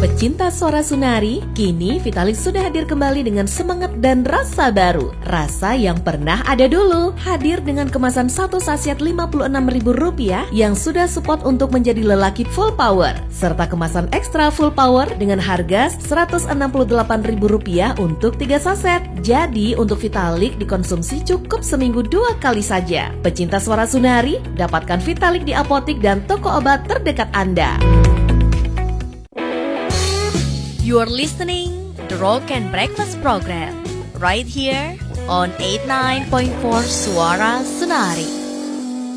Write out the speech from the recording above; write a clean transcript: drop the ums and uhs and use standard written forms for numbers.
Pecinta suara Sunari, kini Vitalik sudah hadir kembali dengan semangat dan rasa baru. Rasa yang pernah ada dulu, hadir dengan kemasan satu sachet Rp56.000 yang sudah support untuk menjadi lelaki full power, serta kemasan ekstra full power dengan harga Rp168.000 untuk 3 saset. Jadi untuk Vitalik dikonsumsi cukup seminggu 2 kali saja. Pecinta suara Sunari, dapatkan Vitalik di apotik dan toko obat terdekat Anda. You're listening the Rock and Breakfast program right here on 89.4 Suara Sunari.